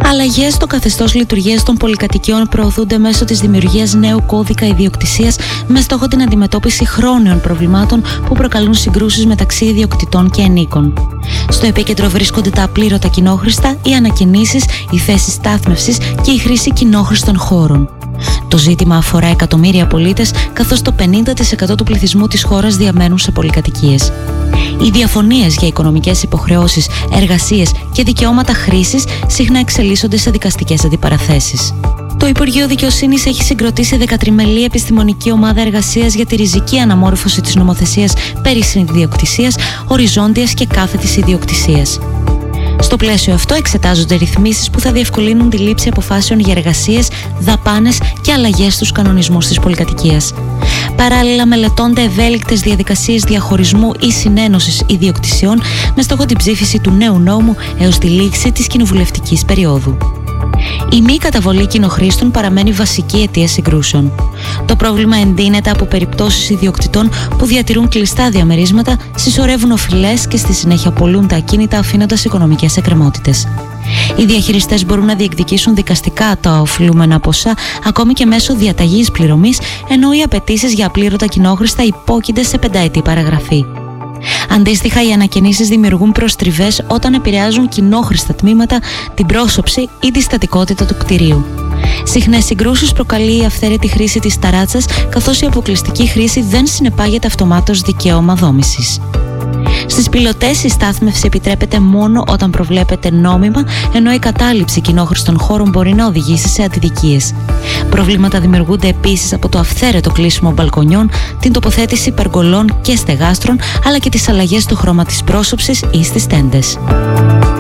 Αλλαγές στο καθεστώς λειτουργίας των πολυκατοικιών προωθούνται μέσω της δημιουργίας νέου κώδικα ιδιοκτησίας με στόχο την αντιμετώπιση χρόνιων προβλημάτων που προκαλούν συγκρούσεις μεταξύ ιδιοκτητών και ενίκων. Στο επίκεντρο βρίσκονται τα απλήρωτα κοινόχρηστα, οι ανακαινήσεις, οι θέσεις στάθμευσης και η χρήση κοινόχρηστων χώρων. Το ζήτημα αφορά εκατομμύρια πολίτες, καθώς το 50% του πληθυσμού της χώρας διαμένουν σε πολυκατοικίες. Οι διαφωνίες για οικονομικές υποχρεώσεις, εργασίες και δικαιώματα χρήσης συχνά εξελίσσονται σε δικαστικές αντιπαραθέσεις. Το Υπουργείο Δικαιοσύνης έχει συγκροτήσει 13μελή επιστημονική ομάδα εργασίας για τη ριζική αναμόρφωση της νομοθεσίας περί συνιδιοκτησίας, οριζόντιας και κάθετης ιδιοκτησίας. Στο πλαίσιο αυτό εξετάζονται ρυθμίσεις που θα διευκολύνουν τη λήψη αποφάσεων για εργασίες, δαπάνες και αλλαγές στους κανονισμούς της πολυκατοικίας. Παράλληλα, μελετώνται ευέλικτες διαδικασίες διαχωρισμού ή συνένωσης ιδιοκτησιών με στόχο την ψήφιση του νέου νόμου έως τη λήξη της κοινοβουλευτικής περίοδου. Η μη καταβολή κοινοχρήστων παραμένει βασική αιτία συγκρούσεων. Το πρόβλημα εντείνεται από περιπτώσεις ιδιοκτητών που διατηρούν κλειστά διαμερίσματα, συσσωρεύουν οφειλές και στη συνέχεια πωλούν τα ακίνητα αφήνοντας οικονομικές εκκρεμότητες. Οι διαχειριστές μπορούν να διεκδικήσουν δικαστικά τα οφειλούμενα ποσά ακόμη και μέσω διαταγής πληρωμής, ενώ οι απαιτήσεις για απλήρωτα κοινόχρηστα υπόκεινται σε 5ετή παραγραφή. Αντίστοιχα, οι ανακαινήσεις δημιουργούν προστριβές όταν επηρεάζουν κοινόχρηστα τμήματα, την πρόσωψη ή τη στατικότητα του κτηρίου. Συχνές συγκρούσεις προκαλεί η αυθαίρετη χρήση της ταράτσας, καθώς η αποκλειστική χρήση δεν συνεπάγεται αυτομάτως δικαίωμα δόμησης. Στις πιλωτές η στάθμευση επιτρέπεται μόνο όταν προβλέπεται νόμιμα, ενώ η κατάληψη κοινόχρηστων χώρων μπορεί να οδηγήσει σε αντιδικίες. Προβλήματα δημιουργούνται επίσης από το αυθαίρετο κλείσιμο μπαλκονιών, την τοποθέτηση περγολών και στεγάστρων, αλλά και τις αλλαγές στο χρώμα της πρόσωψης ή στις τέντες.